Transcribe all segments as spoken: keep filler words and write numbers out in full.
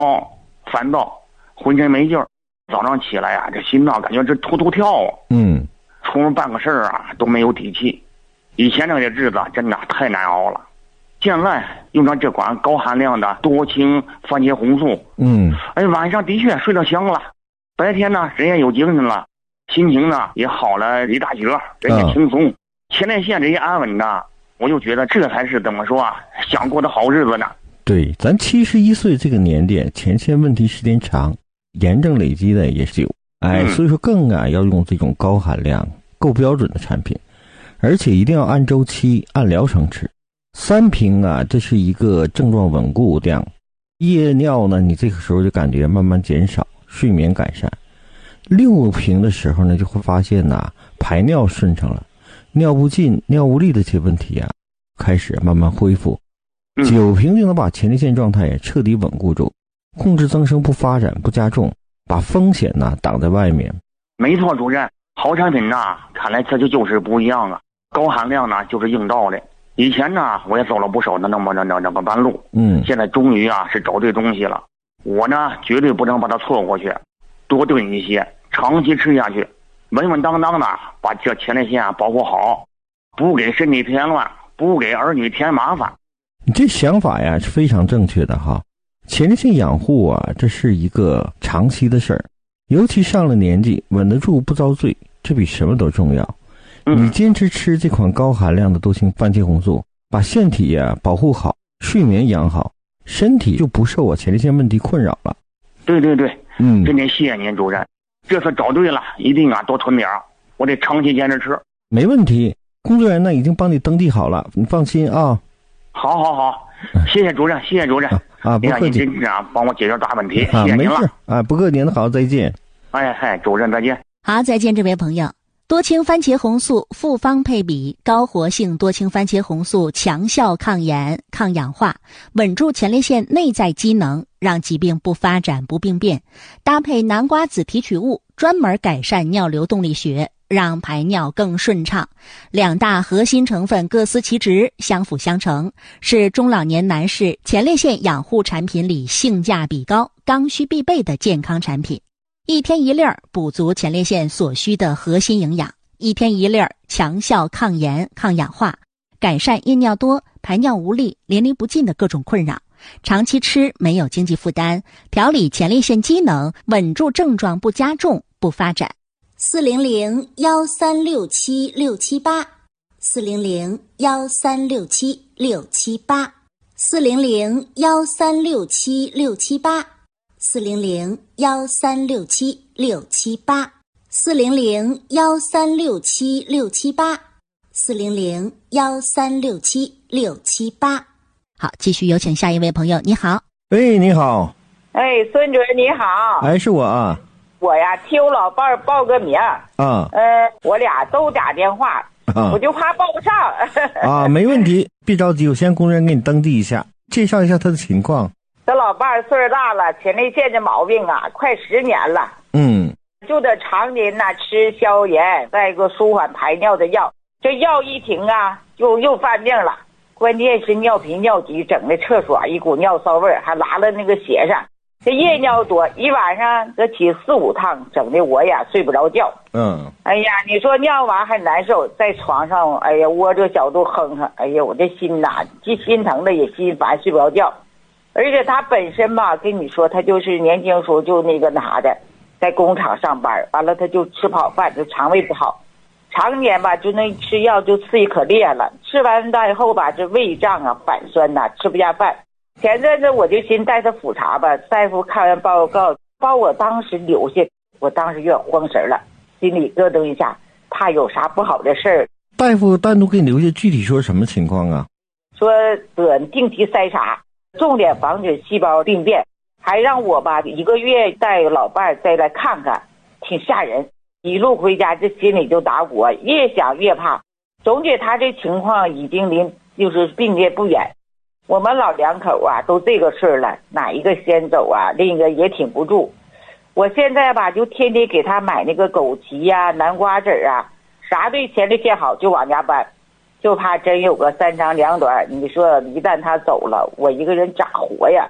哦，烦躁，浑身没劲儿。早上起来啊，这心脏感觉这突突跳啊。 嗯， 出门办个事儿啊都没有底气。以前那个日子真的太难熬了。现在用上这款高含量的多氢番茄红素， 嗯， 哎，晚上的确睡得香了，白天呢人也有精神了，心情呢也好了一大截，人也轻松。前列腺这些安稳的，我就觉得这才是怎么说啊，想过的好日子呢。 对，咱七十一岁这个年点，前列腺问题时间长，炎症累积的也是有，哎，所以说更啊要用这种高含量、够标准的产品，而且一定要按周期、按疗程吃。三瓶啊，这是一个症状稳固量，夜尿呢，你这个时候就感觉慢慢减少，睡眠改善。六瓶的时候呢，就会发现呐、啊，排尿顺畅了，尿不尽、尿无力的这些问题啊，开始慢慢恢复。九瓶就能把前列腺状态也彻底稳固住，控制增生不发展不加重，把风险呢挡在外面。 没错，主任，好产品呐，看来这就就是不一样啊。高含量呢就是硬道理。以前呢我也走了不少的那么那那那个弯路，嗯，现在终于啊是找对东西了。我呢绝对不能把它错过去，多炖一些，长期吃下去，稳稳当当的把这前列腺保护好，不给身体添乱，不给儿女添麻烦。 你这想法呀是非常正确的哈。前列腺养护啊，这是一个长期的事儿，尤其上了年纪，稳得住不遭罪，这比什么都重要。你坚持吃这款高含量的多氢番茄红素，把腺体呀保护好，睡眠养好，身体就不受我前列腺问题困扰了。 对对对，嗯，真得谢谢您主任，这次找对了，一定啊多囤点，我得长期坚持吃。 没问题，工作人员呢已经帮你登记好了，你放心啊。 好好好，谢谢主任，谢谢主任啊，不客气， 您真是啊帮我解决大问题， 啊、 谢谢您了。 没事啊，不客气，您好，再见。 哎嗨，主任再见。 好，再见，这位朋友。多氢番茄红素复方配比，高活性多氢番茄红素强效抗炎、抗氧化，稳住前列腺内在机能，让疾病不发展不病变。搭配南瓜子提取物，专门改善尿流动力学，让排尿更顺畅。两大核心成分各司其职，相辅相成，是中老年男士前列腺养护产品里性价比高、刚需必备的健康产品。一天一粒儿，补足前列腺所需的核心营养；一天一粒儿，强效抗炎、抗氧化，改善夜尿多、排尿无力、淋漓不尽的各种困扰。长期吃没有经济负担，调理前列腺机能，稳住症状不加重、不发展。四零零幺三六七六七八，四零零幺三六七六七八，四零零幺三六七六七八。四零零幺三六七六七八，四零零幺三六七六七八，四零零幺三六七六七八。好，继续有请下一位朋友。你好。 喂，你好。 哎，孙主任你好。 哎，是我啊。 我呀替我老伴儿报个名。 啊。 呃，我俩都打电话，啊、我就怕报不上。 啊，没问题，别着急，我先工作人员给你登记一下，介绍一下他的情况。 他老伴儿岁数大了，前列腺这毛病啊，快十年了。 嗯， 就得常年呐、啊、吃消炎，再一个舒缓排尿的药。这药一停啊，就又犯病了。关键是尿频尿急，整的厕所一股尿骚味儿，还拉了那个鞋上。这夜尿多，一晚上得起四五趟，整的我呀睡不着觉。 嗯， 哎呀，你说尿完还难受，在床上，哎呀窝着角度哼哼，哎呀我这心呐，既心疼的也心烦，睡不着觉。而且他本身吧，跟你说，他就是年轻时候就那个那啥的，在工厂上班，完了他就吃不好饭，就肠胃不好，常年吧就那吃药就刺激可厉害了，吃完大以后吧，这胃胀啊、反酸呐、啊，吃不下饭。前阵子我就寻带他复查吧，大夫看完报告，把我当时留下，我当时有点慌神了，心里咯噔一下，怕有啥不好的事儿。 大夫单独给你留下，具体说什么情况啊？ 说得定期筛查。重点防止细胞病变，还让我吧一个月带老伴儿再来看看，挺吓人。一路回家这心里就打鼓，越想越怕。总觉得他这情况已经离就是病变不远。我们老两口啊都这个事儿了，哪一个先走啊，另一个也挺不住。我现在吧就天天给他买那个枸杞呀、南瓜籽啊，啥对前列腺好就往家搬。就怕真有个三长两短，你说一旦他走了，我一个人咋活呀？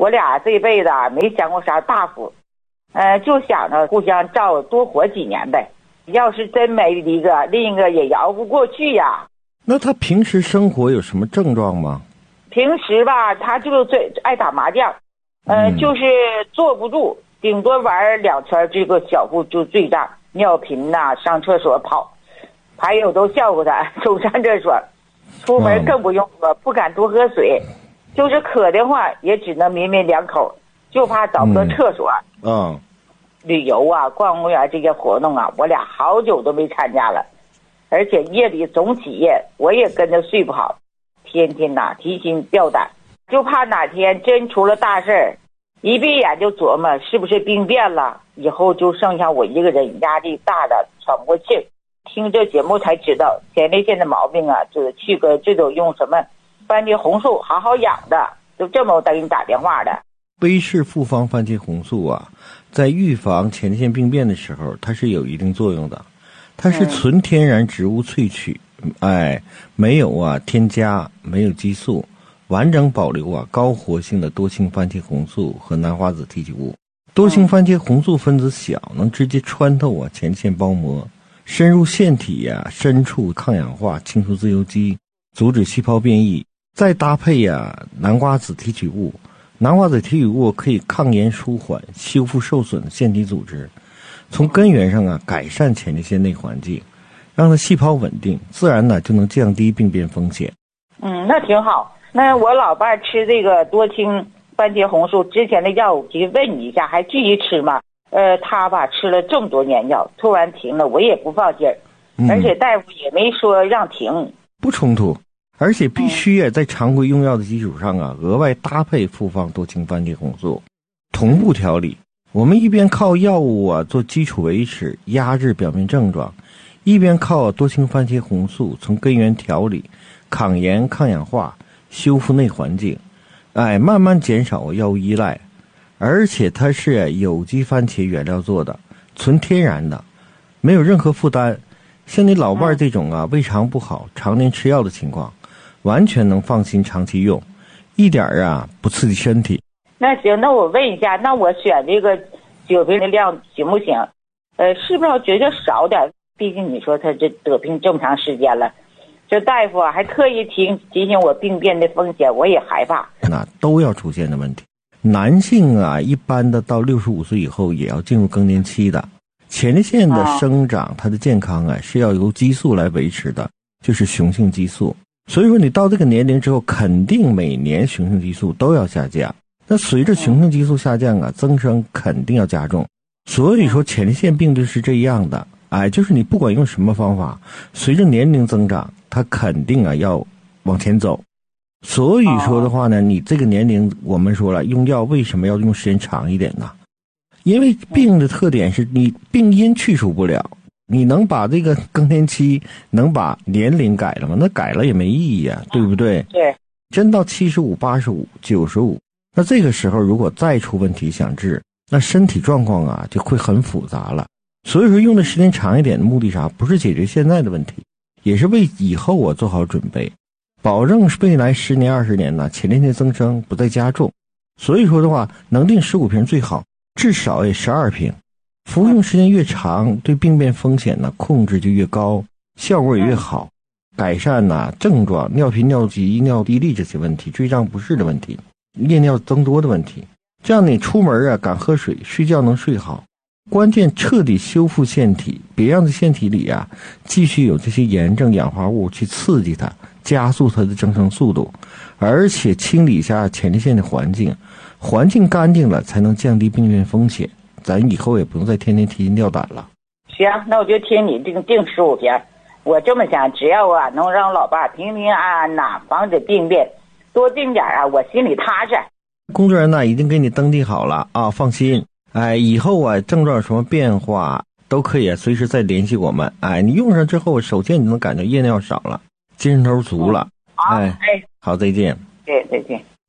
我俩这辈子啊没享过啥大福，呃，就想着互相照多活几年呗。要是真没一个，另一个也摇不过去呀。 那他平时生活有什么症状吗？ 平时吧，他就最爱打麻将，呃，嗯、就是坐不住，顶多玩两圈，这个小腹就坠胀，尿频呐、啊，上厕所跑，还有都笑话他总上厕所，出门更不用说，不敢多喝水，就是渴的话也只能抿抿两口，就怕找不到厕所。 嗯。嗯旅游啊，逛公园这些活动啊，我俩好久都没参加了，而且夜里总起夜，我也跟着睡不好，天天呐、啊、提心吊胆，就怕哪天真出了大事儿，一闭眼就琢磨是不是病变了，以后就剩下我一个人，压力大的喘不过气。听这节目才知道，前列腺的毛病啊，就是去个这种用什么番茄红素好好养的，就这么我等你打电话的。 威氏复方番茄红素啊，在预防前列腺病变的时候，它是有一定作用的。它是纯天然植物萃取，嗯、哎，没有啊添加，没有激素，完整保留啊高活性的多氢番茄红素和南瓜子提取物。多氢番茄红素分子小，能直接穿透啊前列腺包膜，深入腺体呀、啊、深处抗氧化，清除自由基，阻止细胞变异。再搭配呀、啊、南瓜子提取物。南瓜子提取物可以抗炎舒缓，修复受损的腺体组织，从根源上啊改善前列腺内环境，让它细胞稳定，自然呢就能降低病变风险。 嗯，那挺好。那我老伴吃这个多氢番茄红素之前的药，我就问你一下，还继续吃吗？呃，他吧吃了这么多年药，突然停了，我也不放心儿，嗯、而且大夫也没说让停， 不冲突。而且必须也在常规用药的基础上啊，额外搭配复方多氢番茄红素，同步调理。我们一边靠药物啊做基础维持，压制表面症状，一边靠多氢番茄红素从根源调理，抗炎、抗氧化，修复内环境，哎，慢慢减少药物依赖。而且它是有机番茄原料做的，纯天然的，没有任何负担。像你老伴这种啊，胃肠不好，常年吃药的情况，完全能放心长期用，一点啊不刺激身体。 那行，那我问一下，那我选这个酒瓶的量行不行？呃，是不是觉得少点？毕竟你说他这得病这么长时间了，这大夫啊还特意提提醒我病变的风险，我也害怕。 那都要出现的问题。男性啊，一般的到六十五岁以后也要进入更年期的。前列腺的生长，它的健康啊是要由激素来维持的，就是雄性激素。所以说你到这个年龄之后，肯定每年雄性激素都要下降。那随着雄性激素下降啊，增生肯定要加重。所以说前列腺病就是这样的，哎，就是你不管用什么方法，随着年龄增长，它肯定啊要往前走。所以说的话呢，你这个年龄我们说了，用药为什么要用时间长一点呢？因为病的特点是你病因去除不了，你能把这个更年期能把年龄改了吗？那改了也没意义啊，对不对？ 对。 真到七十五、八十五、九十五，那这个时候如果再出问题想治，那身体状况啊就会很复杂了。所以说用的时间长一点的目的啥？不是解决现在的问题，也是为以后我做好准备，保证未来十年、二十年呢前列腺增生不再加重。所以说的话，能定十五瓶最好。至少也十二瓶，服用时间越长，对病变风险呢控制就越高，效果也越好，改善呐、啊、症状，尿频、尿急、尿滴沥这些问题，坠胀不适的问题，夜尿增多的问题。这样你出门啊敢喝水，睡觉能睡好。关键彻底修复腺体，别让这腺体里啊继续有这些炎症氧化物去刺激它，加速它的增生速度，而且清理一下前列腺的环境。环境干净了，才能降低病变风险。咱以后也不用再天天提心吊胆了。 行，那我就听你定定十五瓶。我这么想，只要啊能让老爸平平安安呐，防止病变，多定点啊，我心里踏实。 工作人员呢已经给你登记好了啊，放心。哎，以后啊症状有什么变化都可以随时再联系我们。哎，你用上之后，首先你能感觉夜尿少了，精神头足了。 好， 哎， 哎， 好，再见。 对，再见。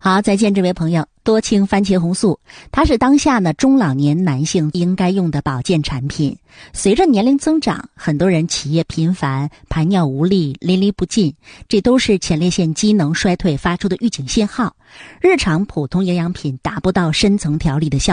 好，再见这位朋友。多氢番茄红素，它是当下呢中老年男性应该用的保健产品。随着年龄增长，很多人起夜频繁、排尿无力、淋漓不尽，这都是前列腺机能衰退发出的预警信号。日常普通营养品达不到深层调理的效果。